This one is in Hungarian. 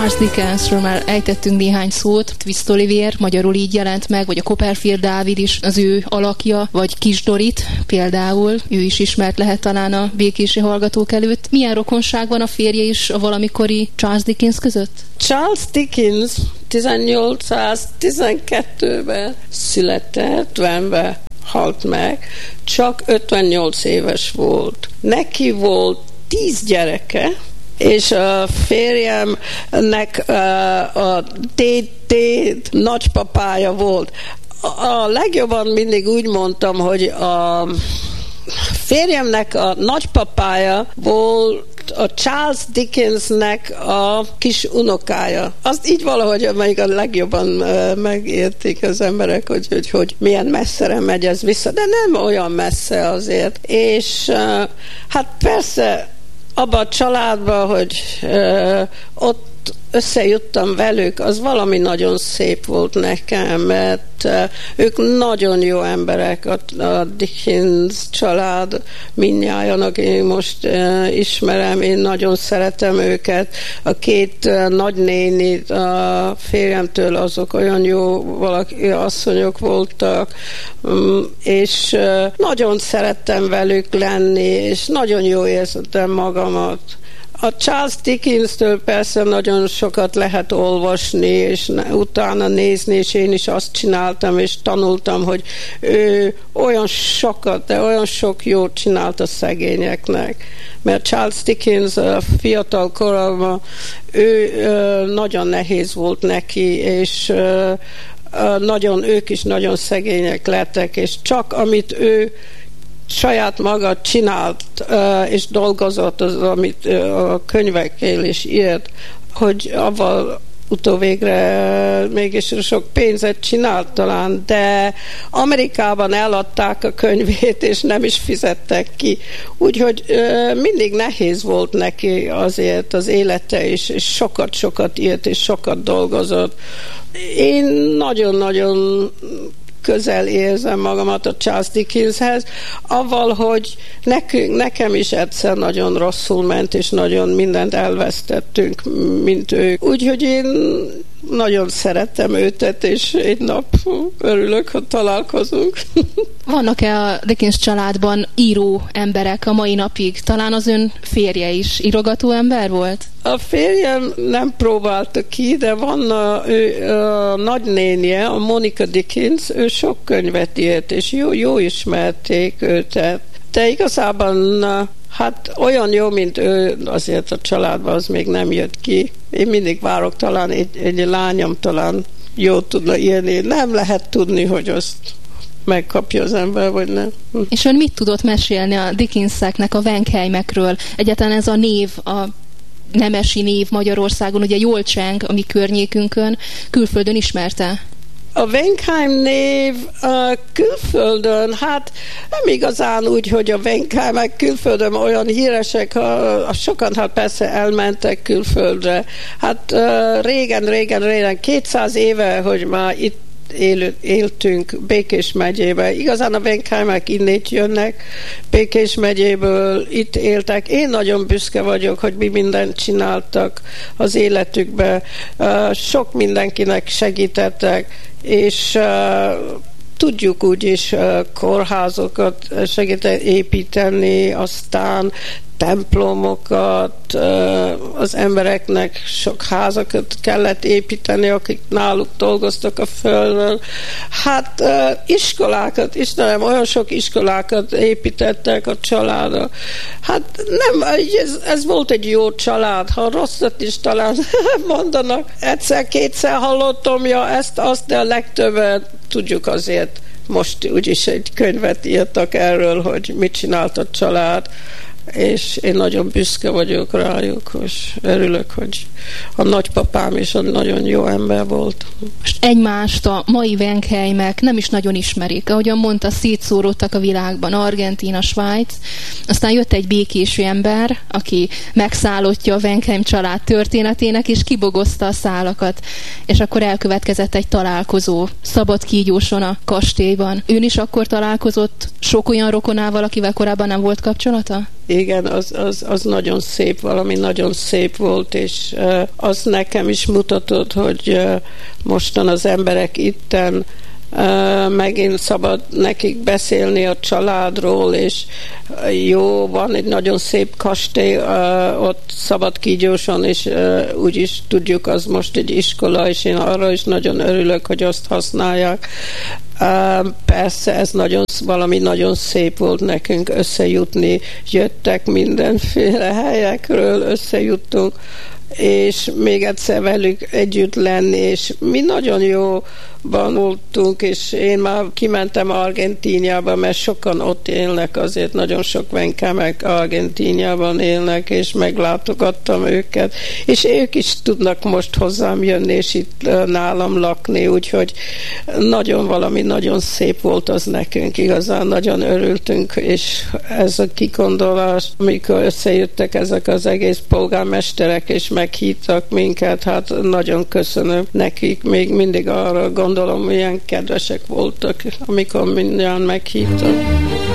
Charles Dickensről már ejtettünk néhány szót. Twist Oliver magyarul így jelent meg, vagy a Copperfield Dávid is az ő alakja, vagy Kis Dorit például. Ő is ismert lehet talán a békési hallgatók előtt. Milyen rokonság van a férje is a valamikori Charles Dickens között? Charles Dickens 1812-ben született, 50-ben halt meg, csak 58 éves volt. Neki volt 10 gyereke, és a férjemnek a déd nagypapája volt. A legjobban mindig úgy mondtam, hogy a férjemnek a nagypapája volt a Charles Dickensnek a kis unokája. Azt így valahogy még a legjobban megértik az emberek, hogy milyen messzere megy ez vissza, de nem olyan messze azért. És hát persze abban a családban, hogy ott összejuttam velük, az valami nagyon szép volt nekem, mert ők nagyon jó emberek, a Dickens család mindnyájan, aki most ismerem, én nagyon szeretem őket. A két nagynénit a férjemtől, azok olyan jó asszonyok voltak, és nagyon szerettem velük lenni, és nagyon jó érzettem magamat. A Charles Dickens-től persze nagyon sokat lehet olvasni, és utána nézni, és én is azt csináltam, és tanultam, hogy ő olyan sokat, de olyan sok jót csinált a szegényeknek. Mert Charles Dickens a fiatal korában, ő nagyon nehéz volt neki, és ők is nagyon szegények lettek, és csak amit ő saját maga csinált és dolgozott, az, amit a könyvekkel is írt, hogy avval utóvégre mégis sok pénzet csinált talán, de Amerikában eladták a könyvét, és nem is fizettek ki. Úgyhogy mindig nehéz volt neki azért az élete is, és sokat írt, és sokat dolgozott. Én nagyon-nagyon közel érzem magamat a Charles Dickenshez, avval, hogy nekem is egyszer nagyon rosszul ment, és nagyon mindent elvesztettünk, mint ők. Úgyhogy én nagyon szerettem őtet, és egy nap örülök, hogy találkozunk. Vannak-e a Dickens családban író emberek a mai napig? Talán az ön férje is írogató ember volt? A férjem nem próbálta ki, de van a nagynénje, a Monica Dickens, ő sok könyvet írt, és jó ismerték őtet. De igazában hát olyan jó, mint ő, azért a családban az még nem jött ki. Én mindig várok, talán egy lányom talán jó tudna írni. Nem lehet tudni, hogy azt megkapja az ember, vagy nem. És ön mit tudott mesélni a Dickenseknek a Wenkheimekről? Egyáltalán ez a név, a nemesi név Magyarországon, ugye jól cseng a mi környékünkön, külföldön ismerte? A Wenkheim név külföldön, hát nem igazán úgy, hogy a Wenkheimek külföldön olyan híresek, sokan hát persze elmentek külföldre. Hát régen, 200 éve, hogy már itt éltünk Békés megyébe. Igazán a Wenkheimek innét jönnek, Békés megyéből itt éltek. Én nagyon büszke vagyok, hogy mi mindent csináltak az életükbe. Sok mindenkinek segítettek, és tudjuk úgyis kórházokat segíteni építeni, aztán templomokat, az embereknek sok házakat kellett építeni, akik náluk dolgoztak a földön. Hát iskolákat, Istenem, olyan sok iskolákat építettek a családra. Hát nem, ez volt egy jó család, ha rosszat is talán mondanak. Egyszer-kétszer hallottam, azt, de a legtöbbet tudjuk azért. Most úgyis egy könyvet írtak erről, hogy mit csinált a család, és én nagyon büszke vagyok rájuk, és örülök, hogy a nagypapám is nagyon jó ember volt. Most egymást a mai Wenkheimek nem is nagyon ismerik. Ahogyan mondta, szétszóródtak a világban, Argentína, Svájc. Aztán jött egy békési ember, aki megszállottja a Wenkheim család történetének, és kibogozta a szálakat. És akkor elkövetkezett egy találkozó Szabadkígyóson a kastélyban. Ön is akkor találkozott sok olyan rokonával, akivel korábban nem volt kapcsolata? Igen, az nagyon szép, valami nagyon szép volt, és az nekem is mutatott, hogy mostan az emberek itten megint szabad nekik beszélni a családról, és jó, van egy nagyon szép kastély ott Szabadkígyóson, és úgyis tudjuk, az most egy iskola, és én arra is nagyon örülök, hogy azt használják. Persze ez valami nagyon szép volt nekünk összejutni, jöttek mindenféle helyekről, összejuttunk, és még egyszer velük együtt lenni, és mi nagyon jóban voltunk, és én már kimentem Argentíniába, mert sokan ott élnek, azért nagyon sok venkemek Argentíniában élnek, és meglátogattam őket, és ők is tudnak most hozzám jönni, és itt nálam lakni, úgyhogy valami nagyon szép volt az nekünk, igazán nagyon örültünk, és ez a kigondolás, amikor összejöttek ezek az egész polgármesterek, és meghívtak minket, hát nagyon köszönöm nekik, még mindig arra gondolom, milyen kedvesek voltak, amikor mindjárt meghívtak.